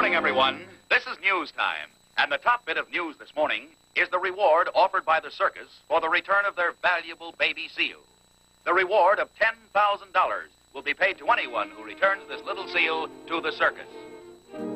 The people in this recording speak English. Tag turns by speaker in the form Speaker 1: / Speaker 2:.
Speaker 1: morning, everyone. This is news time. And the top bit of news this morning is the reward offered by the circus for the return of their valuable baby seal. The reward of $10,000 will be paid to anyone who returns this little seal to the circus.